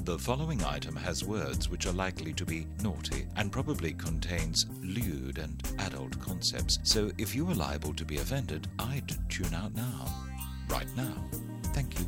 The following item has words which are likely to be naughty and probably contains lewd and adult concepts. So if you are liable to be offended, I'd tune out now. Right now. Thank you.